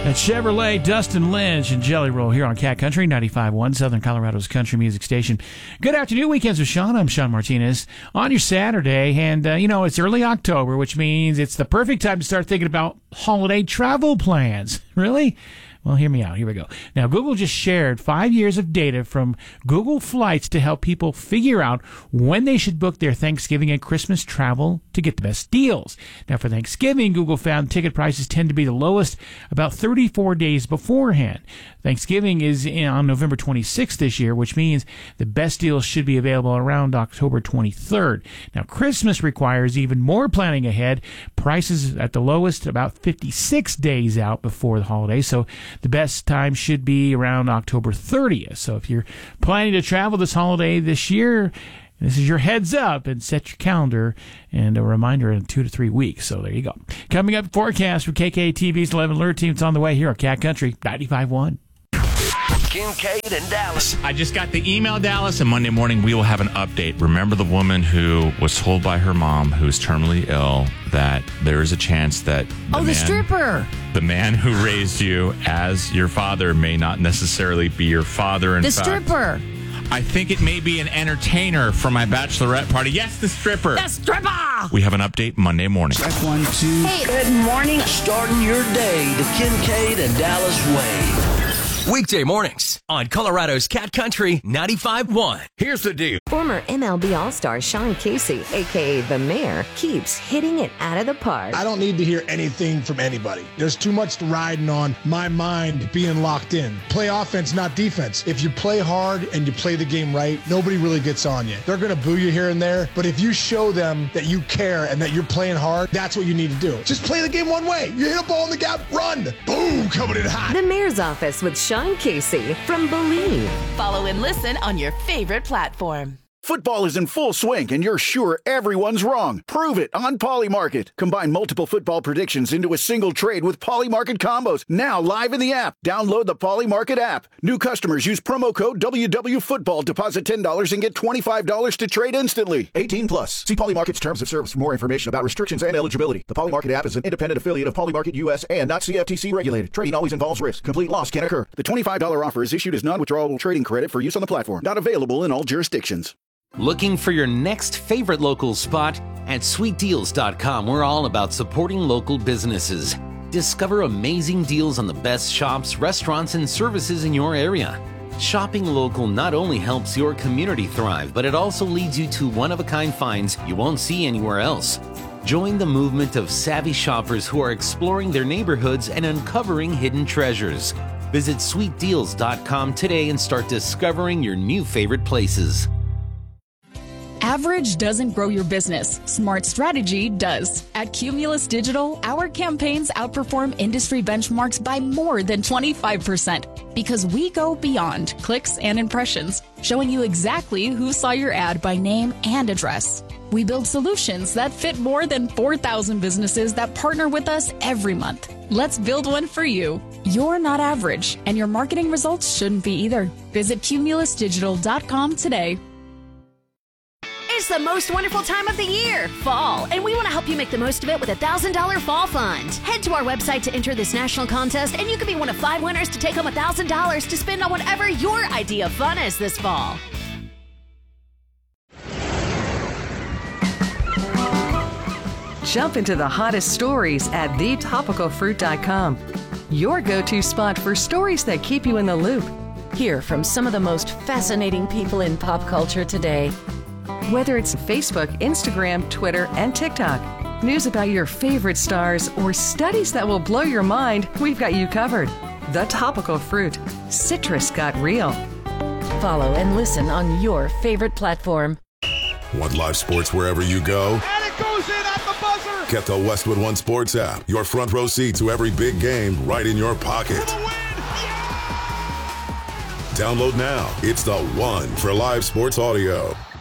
That's Chevrolet, Dustin Lynch, and Jelly Roll here on Cat Country 95.1, Southern Colorado's country music station. Good afternoon, Weekends with Sean. I'm Sean Martinez on your Saturday. And, it's early October, which means it's the perfect time to start thinking about holiday travel plans. Really? Well, hear me out. Here we go. Now, Google just shared 5 years of data from Google Flights to help people figure out when they should book their Thanksgiving and Christmas travel to get the best deals. Now, for Thanksgiving, Google found ticket prices tend to be the lowest about 34 days beforehand. Thanksgiving is on November 26th this year, which means the best deals should be available around October 23rd. Now, Christmas requires even more planning ahead. Prices at the lowest about 56 days out before the holiday, so the best time should be around October 30th. So if you're planning to travel this holiday this year, this is your heads up, and set your calendar and a reminder in 2 to 3 weeks. So there you go. Coming up, forecast for KKTV's 11 Alert Team. It's on the way here on Cat Country 95.1. Kincaid and Dallas. I just got the email, Dallas, and Monday morning we will have an update. Remember the woman who was told by her mom, who's terminally ill, that there is a chance that the stripper. The man who raised you as your father may not necessarily be your father. The stripper. I think it may be an entertainer for my bachelorette party. Yes, the stripper. The stripper. We have an update Monday morning. Check 1, 2. Hey. Good morning. Starting your day the Kincaid and Dallas way. Weekday mornings on Colorado's Cat Country 95.1. Here's the deal. Former MLB All-Star Sean Casey, a.k.a. The Mayor, keeps hitting it out of the park. I don't need to hear anything from anybody. There's too much riding on my mind being locked in. Play offense, not defense. If you play hard and you play the game right, nobody really gets on you. They're going to boo you here and there, but if you show them that you care and that you're playing hard, that's what you need to do. Just play the game one way. You hit a ball in the gap, run. Boom, coming in hot. The Mayor's Office with Sean Casey from Believe. Follow and listen on your favorite platform. Football is in full swing, and you're sure everyone's wrong. Prove it on Polymarket. Combine multiple football predictions into a single trade with Polymarket combos. Now live in the app. Download the Polymarket app. New customers use promo code WWFootball. Deposit $10 and get $25 to trade instantly. 18 plus. See Polymarket's terms of service for more information about restrictions and eligibility. The Polymarket app is an independent affiliate of Polymarket US and not CFTC regulated. Trading always involves risk. Complete loss can occur. The $25 offer is issued as non-withdrawable trading credit for use on the platform. Not available in all jurisdictions. Looking for your next favorite local spot? At sweetdeals.com, we're all about supporting local businesses. Discover amazing deals on the best shops, restaurants, and services in your area. Shopping local not only helps your community thrive, but it also leads you to one-of-a-kind finds you won't see anywhere else. Join the movement of savvy shoppers who are exploring their neighborhoods and uncovering hidden treasures. Visit sweetdeals.com today and start discovering your new favorite places. Average doesn't grow your business. Smart strategy does. At Cumulus Digital, our campaigns outperform industry benchmarks by more than 25% because we go beyond clicks and impressions, showing you exactly who saw your ad by name and address. We build solutions that fit more than 4,000 businesses that partner with us every month. Let's build one for you. You're not average, and your marketing results shouldn't be either. Visit cumulusdigital.com today. It's the most wonderful time of the year, fall, and we want to help you make the most of it with a $1,000 fall fund. Head to our website to enter this national contest, and you could be one of 5 winners to take home $1,000 to spend on whatever your idea of fun is this fall. Jump into the hottest stories at thetopicalfruit.com. Your go-to spot for stories that keep you in the loop. Hear from some of the most fascinating people in pop culture today. Whether it's Facebook, Instagram, Twitter, and TikTok, news about your favorite stars, or studies that will blow your mind, we've got you covered. The Topical Fruit. Citrus got real. Follow and listen on your favorite platform. Want live sports wherever you go? And it goes in at the buzzer! Get the Westwood One Sports app. Your front row seat to every big game right in your pocket. Download now. It's the one for live sports audio.